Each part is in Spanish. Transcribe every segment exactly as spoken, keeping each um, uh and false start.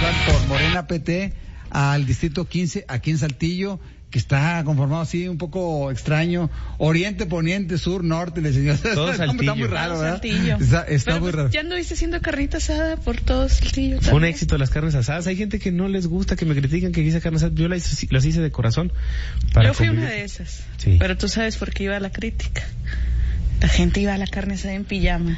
pasar por Morena P T al distrito quince, aquí en Saltillo, que está conformado así un poco extraño, oriente, poniente, sur, norte, le señor. Todo Saltillo. Está muy raro, ¿verdad? Saltillo. Está, está Pero muy pues, raro. ya anduviste haciendo carnita asada por todo Saltillo. Fue un éxito las carnes asadas. Hay gente que no les gusta, que me critican que hice carnes asadas. Yo las, las hice de corazón. Para Yo fui convivir. una de esas. Sí. Pero tú sabes por qué iba la crítica. La gente iba a la carne asada en pijama.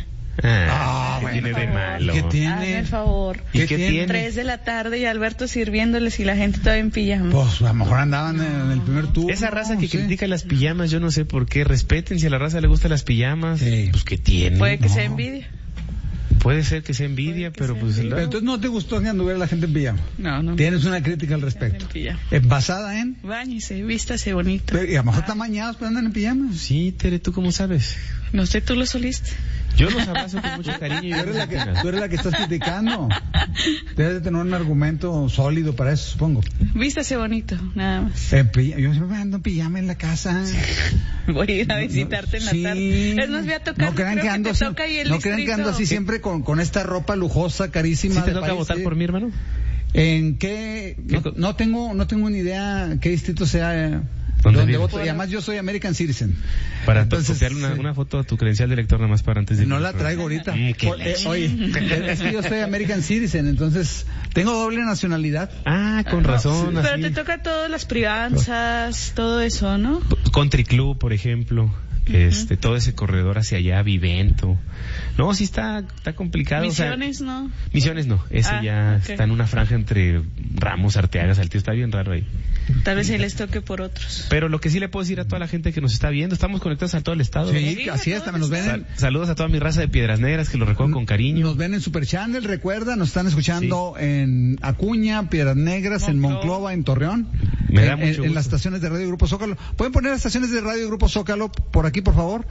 Ah, Ah, ¿qué bueno, tiene de malo? ¿qué Hazme tiene? el favor. ¿Y ¿Qué qué tiene? tiene? Tres de la tarde y Alberto sirviéndoles y la gente todavía en pijama. Pues a lo mejor andaban en, en el primer turno. Esa raza que sí. critica las pijamas, yo no sé por qué. Respeten, si a la raza le gustan las pijamas, Sí. pues ¿qué tiene? Puede que no. sea envidia. Puede ser que sea envidia, Puede que pero sea pues... envidia. Pero entonces no te gustó que anduviera la gente en pijama. No, no. Tienes una crítica al respecto. En pijama. Eh, Basada en... Báñese, vístase bonito. Pero, y a lo mejor están bañados, pero andan en pijama. Sí, Tere, ¿tú cómo sabes? No sé, tú lo soliste. Yo los abrazo con mucho cariño. Y Tú eres, la que, yo- tú eres la que estás criticando. Debes de tener un argumento sólido para eso, supongo. Vístase bonito, nada más. En pijama, yo siempre ando en pijama en la casa. Voy a ir a visitarte en la Sí. tarde. Es más, voy a tocar. No crean creo que ando te así, toca ahí el no crean que ando así distrito. siempre con, con esta ropa lujosa, carísima. ¿Sí te de toca país, votar sí. por mí, hermano? ¿En qué? ¿Qué No, co- no tengo, no tengo ni idea qué distrito sea eh, ¿Dónde donde vives? voto. Y además yo soy American Citizen. Para Entonces, copiarle una, sí. una foto a tu credencial de lector nada más para antes de... No la traigo ahorita. Mm, qué Por- eh, leche. oye, es que yo soy American Citizen, entonces tengo doble nacionalidad. Ah, con razón. Pero así. te toca todas las privanzas, todo eso, ¿no? Country Club, por ejemplo. Este, todo ese corredor hacia allá, Vivento. No, sí está, está complicado. o sea, Misiones, ¿no? Misiones no, ese Ah, ya ok. está en una franja entre Ramos, Arteaga, Saltillo, está bien raro ahí. Tal vez ahí les toque por otros. Pero lo que sí le puedo decir a toda la gente que nos está viendo, estamos conectados a todo el estado. ¿verdad? Sí, así es, también nos ven, Sal- en, saludos a toda mi raza de Piedras Negras, que lo recuerdo con cariño. nos ven en Super Channel, recuerda, nos están escuchando en Acuña, Piedras Negras, en Monclova. Monclova, en Torreón. Me da en, mucho en- en gusto. las estaciones de Radio Grupo Zócalo. ¿Pueden poner las estaciones de Radio Grupo Zócalo por aquí, por favor?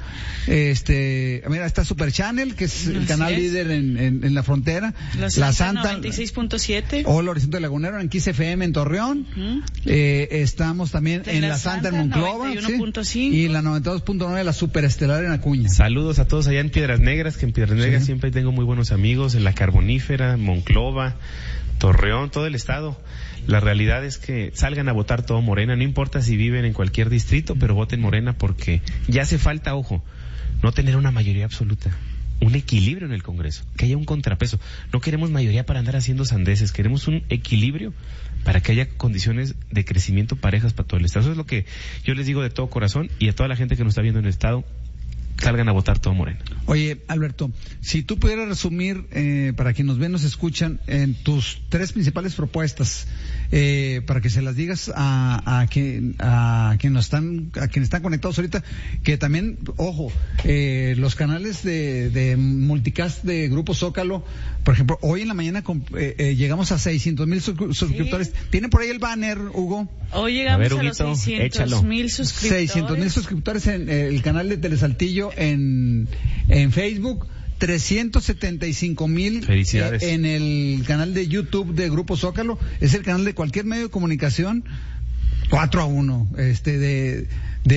Este, mira, está Super Channel, que es el Así canal es. líder en, en, en la frontera. La Santa, noventa y seis punto siete. O el Horizonte Lagunero en Kiss F M en Torreón. Ujú. Eh, estamos también De en la la Santa, en Santa, Monclova. noventa y uno punto cinco. Y la noventa y dos punto nueve, la Superestelar en Acuña. Saludos a todos allá en Piedras Negras, que en Piedras Negras Sí. siempre tengo muy buenos amigos, en la Carbonífera, Monclova, Torreón, todo el estado. La realidad es que salgan a votar todo Morena, no importa si viven en cualquier distrito, pero voten Morena porque ya hace falta, ojo, no tener una mayoría absoluta, un equilibrio en el Congreso, que haya un contrapeso. No queremos mayoría para andar haciendo sandeces, queremos un equilibrio para que haya condiciones de crecimiento parejas para todo el estado. Eso es lo que yo les digo de todo corazón, y a toda la gente que nos está viendo en el estado, salgan a votar todo Morena. Oye, Alberto, si tú pudieras resumir, eh, para quienes nos ven, nos escuchan, en tus tres principales propuestas, eh, para que se las digas a, a, quien, a, quien nos están, a quienes están conectados ahorita, que también, ojo, eh, los canales de, de multicast de Grupo Zócalo, por ejemplo, hoy en la mañana comp- eh, eh, llegamos a seiscientos mil suscriptores. ¿Tienen por ahí el banner, Hugo? Hoy llegamos A ver, a, los Huguito, seiscientos échalo. mil suscriptores. seiscientos mil suscriptores en eh, el canal de Telesaltillo en, en Facebook, trescientos setenta y cinco mil Felicidades. eh, en el canal de YouTube de Grupo Zócalo. Es el canal de cualquier medio de comunicación. cuatro a uno, este, de,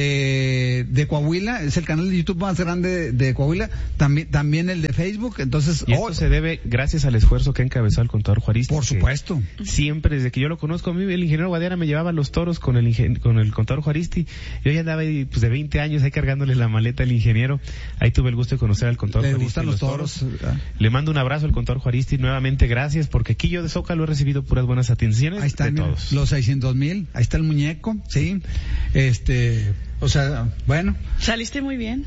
de, de Coahuila, es el canal de YouTube más grande de, de Coahuila, también, también el de Facebook, entonces, Y esto oh, se debe gracias al esfuerzo que ha encabezado el contador Juaristi. por que supuesto. Siempre, desde que yo lo conozco, a mí el ingeniero Guadiana me llevaba a los toros con el ingen- con el contador Juaristi. Yo ya andaba ahí, pues de veinte años ahí cargándole la maleta al ingeniero. Ahí tuve el gusto de conocer al contador Le Juaristi. gustan y los toros. ¿verdad? Le mando un abrazo al contador Juaristi, nuevamente gracias, porque aquí yo de Zócalo he recibido puras buenas atenciones Ahí están de todos. los seiscientos mil, ahí está el muñeco, sí, este, o sea, bueno, Saliste muy bien.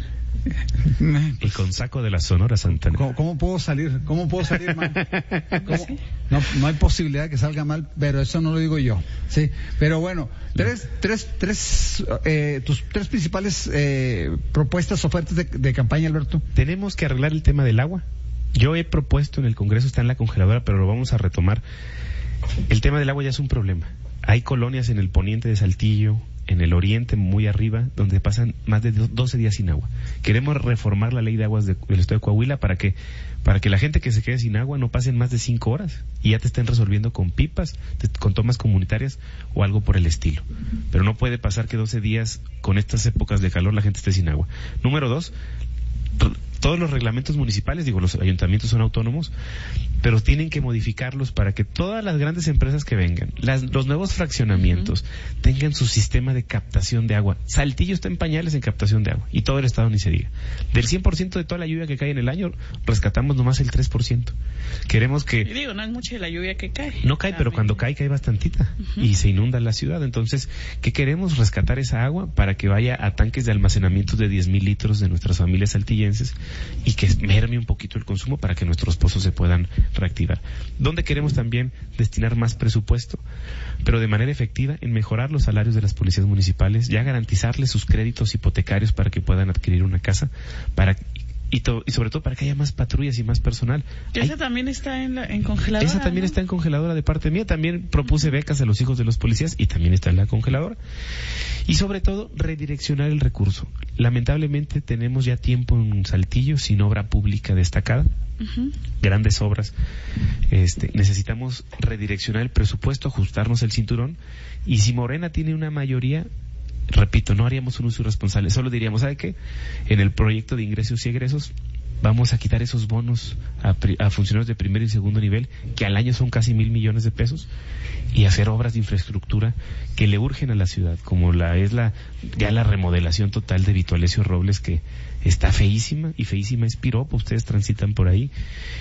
Y con saco de la Sonora Santana. ¿cómo, cómo puedo salir? ¿Cómo puedo salir mal? ¿Cómo? No, no hay posibilidad de que salga mal, pero eso no lo digo yo, sí. Pero bueno, tres, tres, tres, eh, tus tres principales eh, propuestas, ofertas de, de campaña, Alberto. Tenemos que arreglar el tema del agua. Yo he propuesto en el Congreso, está en la congeladora, pero lo vamos a retomar. El tema del agua ya es un problema. Hay colonias en el poniente de Saltillo, en el oriente muy arriba, donde pasan más de doce días sin agua. Queremos reformar la ley de aguas de- del estado de Coahuila para que para que la gente que se quede sin agua no pasen más de cinco horas y ya te estén resolviendo con pipas, te- con tomas comunitarias o algo por el estilo. Pero no puede pasar que doce días con estas épocas de calor la gente esté sin agua. Número dos, r- todos los reglamentos municipales, digo, los ayuntamientos son autónomos, pero tienen que modificarlos para que todas las grandes empresas que vengan, las, los nuevos fraccionamientos, uh-huh. tengan su sistema de captación de agua. Saltillo está en pañales en captación de agua, y todo el estado ni se diga. Del cien por ciento de toda la lluvia que cae en el año, rescatamos nomás el tres por ciento. Queremos que... Y digo, no es mucha la lluvia que cae. No cae, pero cuando cae, cae bastantita, uh-huh. y se inunda la ciudad. Entonces, ¿qué queremos? Rescatar esa agua para que vaya a tanques de almacenamiento de diez mil litros de nuestras familias saltillenses y que merme un poquito el consumo para que nuestros pozos se puedan reactivar. ¿Dónde queremos también destinar más presupuesto? Pero de manera efectiva en mejorar los salarios de las policías municipales, ya garantizarles sus créditos hipotecarios para que puedan adquirir una casa, para y, to, y sobre todo para que haya más patrullas y más personal. ¿Y esa Hay, también está en, la, en congeladora? Esa también, ¿no?, está en congeladora de parte mía. También propuse becas a los hijos de los policías y también está en la congeladora. Y sobre todo, redireccionar el recurso. Lamentablemente tenemos ya tiempo en Saltillo sin obra pública destacada. Uh-huh. Grandes obras. Este, necesitamos redireccionar el presupuesto, ajustarnos el cinturón, y si Morena tiene una mayoría, repito, no haríamos un uso irresponsable, solo diríamos, ¿sabe qué? En el proyecto de ingresos y egresos vamos a quitar esos bonos a, a funcionarios de primer y segundo nivel, que al año son casi mil millones de pesos, y hacer obras de infraestructura que le urgen a la ciudad, como la es la ya la remodelación total de Vito Alessio Robles, que está feísima, y feísima es piropo, ustedes transitan por ahí,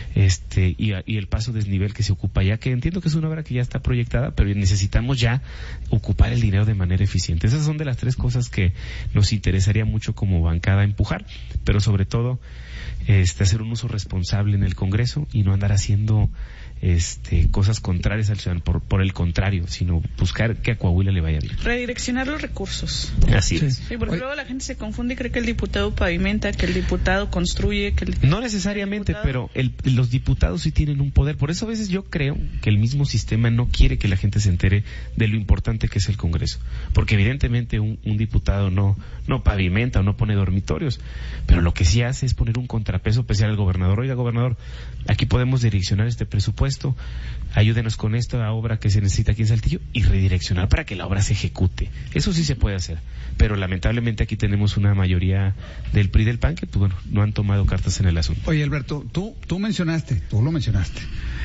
este y, y el paso desnivel que se ocupa ya, que entiendo que es una obra que ya está proyectada, pero necesitamos ya ocupar el dinero de manera eficiente. Esas son de las tres cosas que nos interesaría mucho como bancada empujar, pero sobre todo este hacer un uso responsable en el Congreso y no andar haciendo este cosas contrarias al ciudadano, por, por el contrario, sino buscar que a Coahuila le vaya bien. Redireccionar los recursos. Así sí. es. Sí, porque Oye. luego la gente se confunde y cree que el diputado pavimenta, que el diputado construye, que el... No necesariamente, el pero el, los diputados sí tienen un poder. Por eso a veces yo creo que el mismo sistema no quiere que la gente se entere de lo importante que es el Congreso. Porque evidentemente un, un diputado no, no pavimenta o no pone dormitorios, pero lo que sí hace es poner un contrapeso especial al gobernador. Oiga, gobernador, aquí podemos direccionar este presupuesto, ayúdenos con esta obra que se necesita aquí en Saltillo, y redireccionar para que la obra se ejecute. Eso sí se puede hacer, pero lamentablemente aquí tenemos una mayoría del P R I y del P A N que pues, bueno, no han tomado cartas en el asunto. Oye, Alberto, tú tú mencionaste, tú lo mencionaste,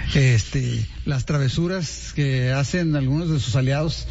este las travesuras que hacen algunos de sus aliados.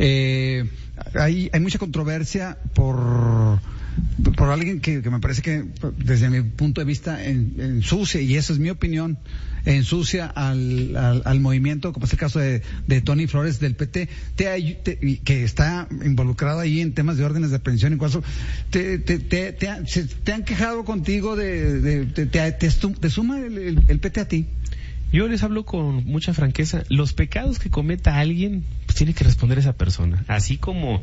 Eh, hay, hay mucha controversia por por alguien que, que me parece que desde mi punto de vista en, ensucia, y esa es mi opinión, ensucia al, al, al movimiento, como es el caso de, de Tony Flores del P T, te, te, que está involucrado ahí en temas de órdenes de aprehensión y cosas. Te, te, te, te, te, te han quejado contigo de, de, de te, te, te suma el, el, el P T a ti. Yo les hablo con mucha franqueza. Los pecados que cometa alguien, pues tiene que responder esa persona. Así como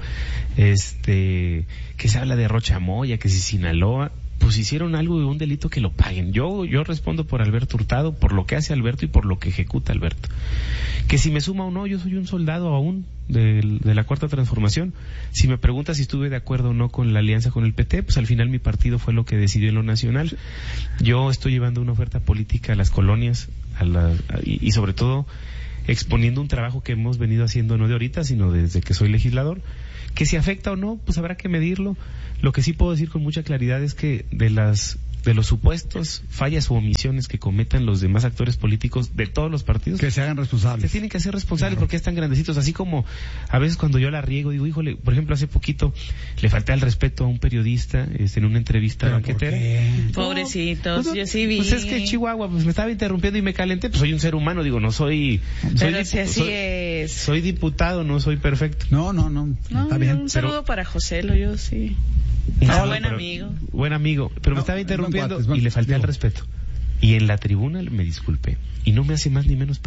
este que se habla de Rocha Moya, que si Sinaloa, pues hicieron algo de un delito, que lo paguen. Yo yo respondo por Alberto Hurtado, por lo que hace Alberto y por lo que ejecuta Alberto. Que si me suma o no, yo soy un soldado aún de, de la Cuarta Transformación. Si me preguntas si estuve de acuerdo o no con la alianza con el P T, pues al final mi partido fue lo que decidió en lo nacional. Yo estoy llevando una oferta política a las colonias, a la, a, y, y sobre todo exponiendo un trabajo que hemos venido haciendo no de ahorita, sino desde que soy legislador. Que si afecta o no, pues habrá que medirlo. Lo que sí puedo decir con mucha claridad es que de las de los supuestos fallas o omisiones que cometan los demás actores políticos de todos los partidos, que se hagan responsables. Se tienen que hacer responsables, claro, porque están grandecitos. Así como a veces cuando yo la riego, digo, híjole, por ejemplo, hace poquito le falté al respeto a un periodista este, en una entrevista banquetera. Pobrecitos, no, pues, yo sí vi. Pues es que Chihuahua, pues me estaba interrumpiendo y me calenté, pues soy un ser humano, digo, no soy... soy Pero si así soy, es. Soy diputado, no soy perfecto. No, no, no, no está bien. Un saludo pero, para José, lo yo sí. Ah, buen pero, amigo. Buen amigo, pero no, me estaba interrumpiendo es buen, es buen, y le falté digo. al respeto. Y en la tribuna me disculpé. Y no me hace más ni menos